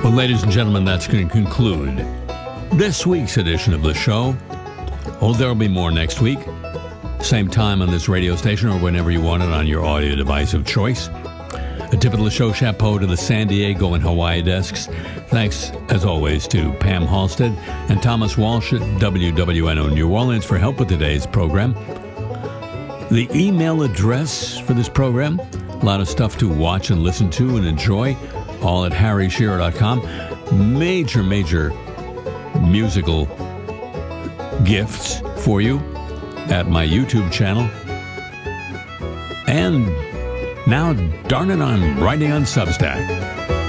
Well, ladies and gentlemen, that's going to conclude this week's edition of the show. Oh, there'll be more next week. Same time on this radio station or whenever you want it on your audio device of choice. A tip of the show chapeau to the San Diego and Hawaii desks. Thanks, as always, to Pam Halstead and Thomas Walsh at WWNO New Orleans for help with today's program. The email address for this program, a lot of stuff to watch and listen to and enjoy, all at harryshearer.com. Major musical gifts for you at my YouTube channel. And now, darn it, I'm writing on Substack.